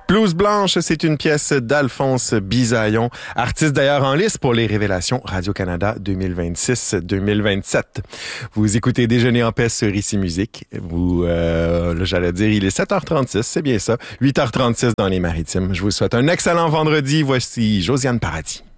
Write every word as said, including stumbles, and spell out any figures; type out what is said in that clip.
Blouse blanche, c'est une pièce d'Alphonse Bisaillon, artiste d'ailleurs en lice pour les Révélations Radio-Canada deux mille vingt-six deux mille vingt-sept. Vous écoutez Déjeuner en paix sur Ici Musique. Vous, euh, là, j'allais dire, il est sept heures trente-six, c'est bien ça. huit heures trente-six dans les Maritimes. Je vous souhaite un excellent vendredi. Voici Josiane Paradis.